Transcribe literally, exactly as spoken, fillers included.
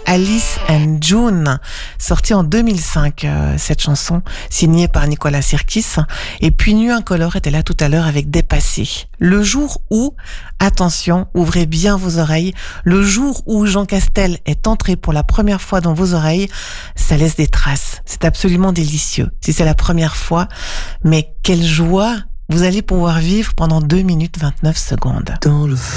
Alice and June, sortie en deux mille cinq, euh, cette chanson, signée par Nicolas Sirkis. Et puis Nuit Incolore était là tout à l'heure avec Dépassé. Le jour où, attention, ouvrez bien vos oreilles, le jour où Jean Castel est entré pour la première fois dans vos oreilles, ça laisse des traces. C'est absolument délicieux. Si c'est la première fois, mais quelle joie vous allez pouvoir vivre pendant deux minutes vingt-neuf secondes. Dans le